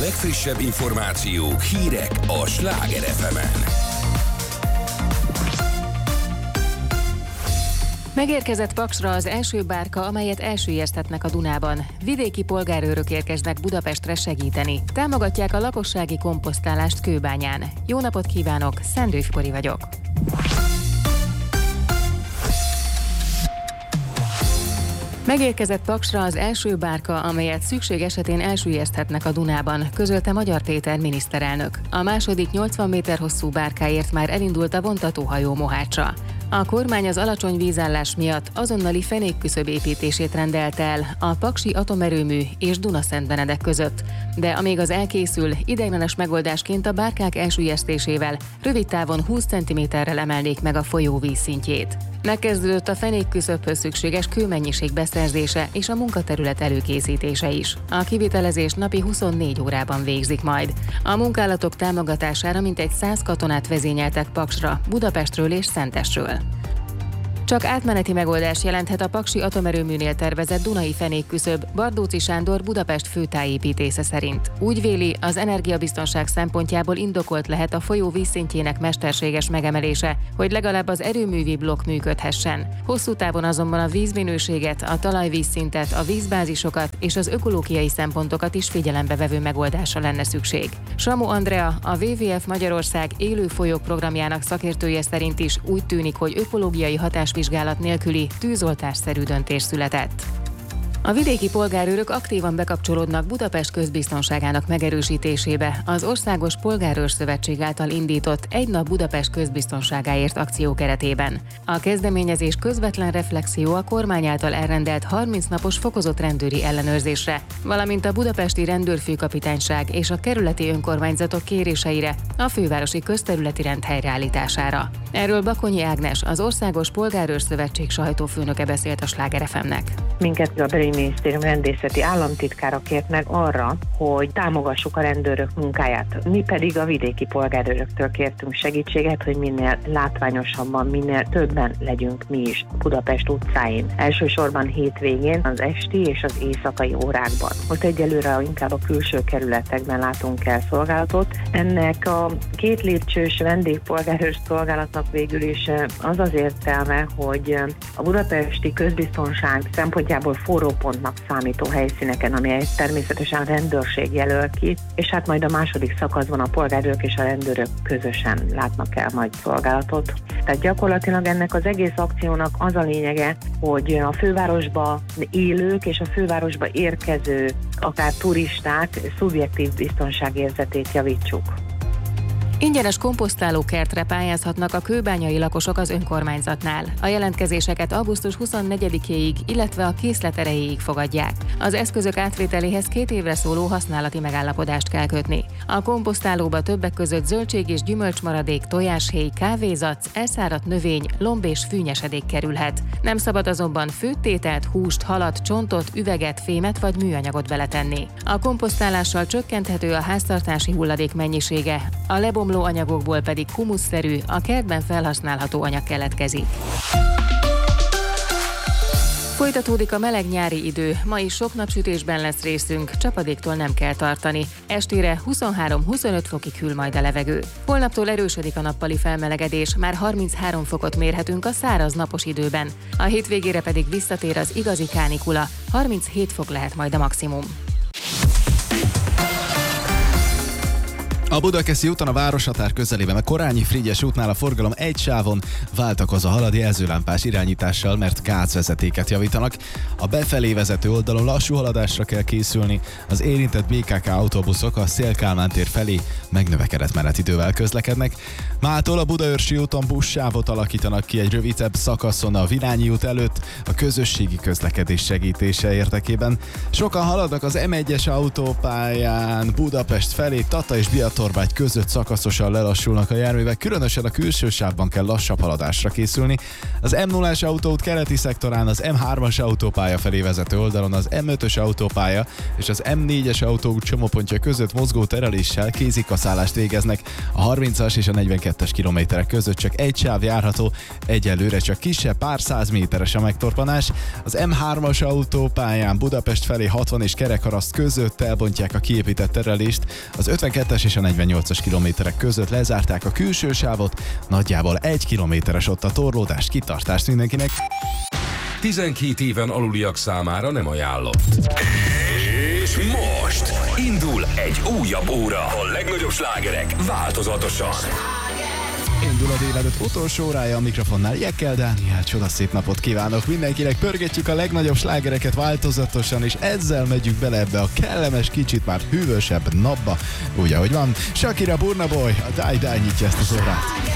legfrissebb információk, hírek a Sláger FM-en. Megérkezett Paksra az első bárka, amelyet elsüllyeszthetnek a Dunában. Vidéki polgárőrök érkeznek Budapestre segíteni. Támogatják a lakossági komposztálást Kőbányán. Jó napot kívánok, Szendőf Kori vagyok. Megérkezett Paksra az első bárka, amelyet szükség esetén elsüllyeszthetnek a Dunában, közölte Magyar Péter miniszterelnök. A második 80 méter hosszú bárkáért már elindult a vontatóhajó Mohácsra. A kormány az alacsony vízállás miatt azonnali fenékküszöb építését rendelte el a paksi atomerőmű és Duna-Szentbenedek között. De amíg az elkészül, ideiglenes megoldásként a bárkák elsüllyesztésével rövid távon 20 cm-rel emelnék meg a folyó vízszintjét. Megkezdődött a fenékküszöbhöz szükséges kőmennyiség beszerzése és a munkaterület előkészítése is. A kivitelezés napi 24 órában végzik majd. A munkálatok támogatására mintegy 100 katonát vezényeltek Paksra, Budapestről és Szentesről. Csak átmeneti megoldás jelenthet a paksi atomerőműnél tervezett Dunai fenékküszöb, Bardóczy Sándor Budapest főtájépítésze szerint. Úgy véli, az energiabiztonság szempontjából indokolt lehet a folyó vízszintjének mesterséges megemelése, hogy legalább az erőművi blokk működhessen. Hosszú távon azonban a vízminőséget, a talajvízszintet, a vízbázisokat és az ökológiai szempontokat is figyelembe vevő megoldásra lenne szükség. Samó Andrea, a WWF Magyarország élő folyók programjának szakértője szerint is úgy tűnik, hogy ökológiai hatásvizsgálat nélküli tűzoltásszerű döntés született. A vidéki polgárőrök aktívan bekapcsolódnak Budapest közbiztonságának megerősítésébe az Országos Polgárőr Szövetség által indított Egy nap Budapest közbiztonságáért akció keretében. A kezdeményezés közvetlen reflexió a kormány által elrendelt 30 napos fokozott rendőri ellenőrzésre, valamint a budapesti rendőrfőkapitányság és a kerületi önkormányzatok kéréseire, a fővárosi közterületi rend helyreállítására. Erről Bakonyi Ágnes, az Országos Polgárőr Szövetség sajtófőnöke beszélt a Sláger FM-nek. Minket a Belügyminisztérium rendészeti államtitkára kért meg arra, hogy támogassuk a rendőrök munkáját. Mi pedig a vidéki polgárőröktől kértünk segítséget, hogy minél látványosabban, minél többen legyünk mi is Budapest utcáin. Elsősorban hétvégén, az esti és az éjszakai órákban. Most egyelőre inkább a külső kerületekben látunk el szolgálatot. Ennek a 2 lépcsős vendégpolgárőr szolgálatnak végül is az az értelme, hogy a budapesti közbiztonság szempontjából forrópontnak számító helyszíneken, amelyet természetesen a rendőrség jelöl ki, és hát majd a második szakaszban a polgárőrök és a rendőrök közösen látnak el majd szolgálatot. Tehát gyakorlatilag ennek az egész akciónak az a lényege, hogy a fővárosba élők és a fővárosba érkező, akár turisták szubjektív biztonságérzetét javítsuk. Ingyenes komposztáló kertre pályázhatnak a kőbányai lakosok az önkormányzatnál. A jelentkezéseket augusztus 24-éig, illetve a készlet erejéig fogadják. Az eszközök átvételéhez 2 évre szóló használati megállapodást kell kötni. A komposztálóba többek között zöldség és gyümölcsmaradék, tojáshéj, kávézac, elszáradt növény, lomb és fűnyesedék kerülhet. Nem szabad azonban főttételt, húst, halat, csontot, üveget, fémet vagy műanyagot beletenni. A komposztálással csökkenthető a háztartási hulladék mennyisége, a lebomló anyagokból pedig humuszszerű, a kertben felhasználható anyag keletkezik. Folytatódik a meleg nyári idő, ma is sok napsütésben lesz részünk, csapadéktól nem kell tartani. Estére 23-25 fokig hűl majd a levegő. Holnaptól erősödik a nappali felmelegedés, már 33 fokot mérhetünk a száraz napos időben. A hétvégére pedig visszatér az igazi kánikula, 37 fok lehet majd a maximum. A Budakeszi úton a városhatár közelében a Korányi-Frigyes útnál a forgalom egy sávon váltakozva halad jelzőlámpás irányítással, mert gátzvezetéket javítanak. A befelé vezető oldalon lassú haladásra kell készülni, az érintett BKK autóbuszok a Széll-Kálmán tér felé megnövekedett menetidővel közlekednek. Mától a Budaörsi úton buszsávot alakítanak ki egy rövidebb szakaszon a Virányi út előtt a közösségi közlekedés segítése érdekében. Sokan haladnak az M1-es autópályán Budapest felé, Tata és Biatosz Bátorbágy között szakaszosan lelassulnak a járművek, különösen a külső sávban kell lassabb haladásra készülni. Az M0-as autóút keleti szektorán, az M3-as autópálya felé vezető oldalon, az M5-ös autópálya és az M4-es autóút csomópontja között mozgó tereléssel kézikaszállást végeznek. A 30-as és a 42-es kilométerek között csak egy sáv járható, egyelőre csak kisebb, pár száz méteres a megtorpanás. Az M3-as autópályán Budapest felé 60 és Kerekharaszt között elbontják a kiépített terelést, az 52-es és a 48-as kilométerek között lezárták a külső sávot, nagyjából 1 kilométeres ott a torlódás, kitartást mindenkinek. 12 éven aluliak számára nem ajánlott. És most indul egy újabb óra. A legnagyobb slágerek változatosan. Indul a délelőtt utolsó órája, a mikrofonnál Jekkel Dániel. Csodaszép napot kívánok mindenkinek, pörgetjük a legnagyobb slágereket változatosan, és ezzel megyünk bele ebbe a kellemes, kicsit már hűvösebb napba, úgy ahogy van. Shakira, Burna Boy, a Die Die nyitja ezt az órát.